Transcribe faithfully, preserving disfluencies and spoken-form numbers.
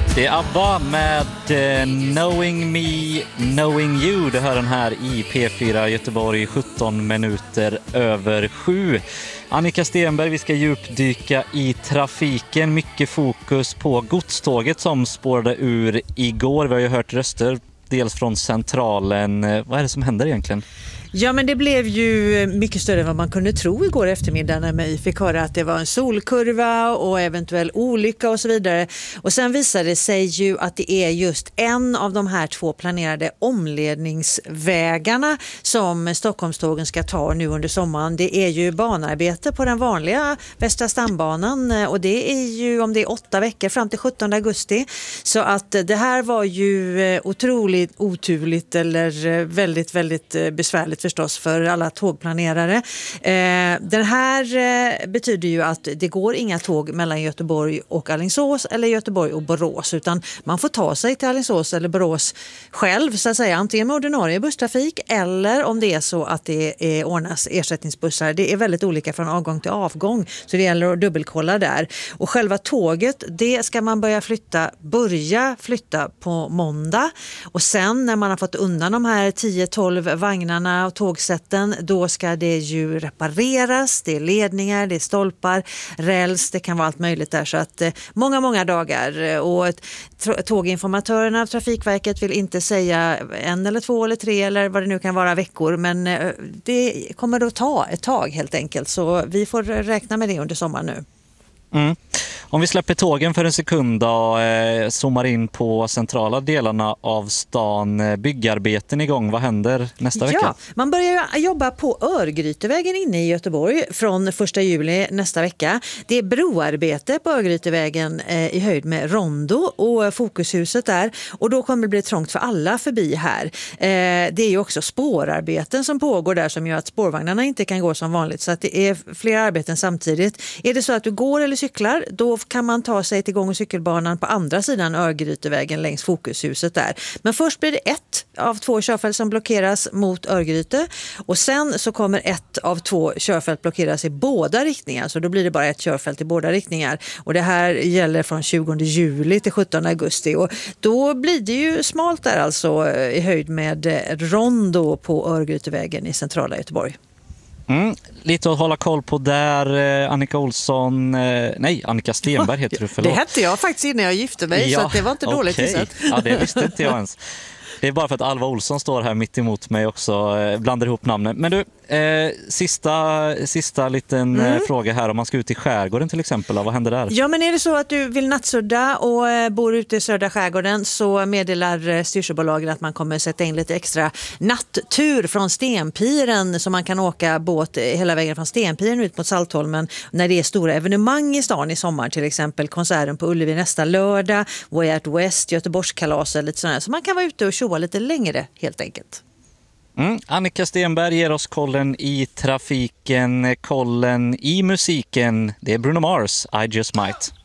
Det är ABBA med eh, Knowing Me, Knowing You. Det hör den här i P fyra Göteborg, sjutton minuter över sju. Annika Stenberg, vi ska djupdyka i trafiken. Mycket fokus på godståget som spårade ur igår. Vi har ju hört röster dels från centralen. Vad är det som händer egentligen? Ja, men det blev ju mycket större än vad man kunde tro igår eftermiddag när vi fick höra att det var en solkurva och eventuell olycka och så vidare. Och sen visade det sig ju att det är just en av de här två planerade omledningsvägarna som Stockholmstågen ska ta nu under sommaren. Det är ju banarbete på den vanliga Västra stambanan och det är ju om det är åtta veckor fram till sjuttonde augusti. Så att det här var ju otroligt oturligt eller väldigt, väldigt besvärligt förstås för alla tågplanerare. Eh, den här eh, betyder ju att det går inga tåg mellan Göteborg och Alingsås eller Göteborg och Borås, utan man får ta sig till Alingsås eller Borås själv så att säga, antingen med ordinarie busstrafik eller om det är så att det är ordnas ersättningsbussar. Det är väldigt olika från avgång till avgång, så det gäller att dubbelkolla där. Och själva tåget, det ska man börja flytta, börja flytta på måndag, och sen när man har fått undan de här tio tolv vagnarna och tågsätten, då ska det ju repareras, det är ledningar, det är stolpar, räls, det kan vara allt möjligt där, så att eh, många, många dagar. Och tåginformatörerna av Trafikverket vill inte säga en eller två eller tre eller vad det nu kan vara veckor, men eh, det kommer att ta ett tag helt enkelt, så vi får räkna med det under sommaren nu. Mm. Om vi släpper tågen för en sekund och eh, zoomar in på centrala delarna av stan. Byggarbeten igång, vad händer nästa vecka? Ja, man börjar jobba på Örgrytevägen inne i Göteborg från första juli nästa vecka. Det är broarbete på Örgrytevägen eh, i höjd med Rondo och Fokushuset där, och då kommer det bli trångt för alla förbi här. Eh, det är ju också spårarbeten som pågår där som gör att spårvagnarna inte kan gå som vanligt, så att det är flera arbeten samtidigt. Är det så att du går eller cyklar, då kan man ta sig till gång- och cykelbanan på andra sidan Örgrytevägen längs Fokushuset där. Men först blir det ett av två körfält som blockeras mot Örgryte, och sen så kommer ett av två körfält blockeras i båda riktningar, så då blir det bara ett körfält i båda riktningar, och det här gäller från tjugonde juli till sjuttonde augusti, och då blir det ju smalt där alltså i höjd med Rondo på Örgrytevägen i centrala Göteborg. Mm, lite att hålla koll på där. eh, Annika Olsson, eh, nej Annika Stenberg heter du, förlåt. Det hette jag faktiskt innan jag gifte mig, ja, så att det var inte dåligt okay. gissat. Ja, det visste inte jag ens. Det är bara för att Alva Olsson står här mitt emot mig också, eh, blandar ihop namnen. Men du, eh, sista, sista liten mm. eh, fråga här. Om man ska ut i skärgården till exempel, vad händer där? Ja, men är det så att du vill nattsudda och eh, bor ute i södra skärgården, så meddelar eh, styrselbolagen att man kommer sätta in lite extra natttur från Stenpiren, så man kan åka båt hela vägen från Stenpiren ut mot Saltholmen när det är stora evenemang i stan i sommar, till exempel konserten på Ullevi nästa lördag, Way Out West, Göteborgskalas eller lite sådär, så man kan vara ute och tjoa lite längre helt enkelt. Mm. Annika Stenberg ger oss kollen i trafiken, kollen i musiken. Det är Bruno Mars, I Just Might.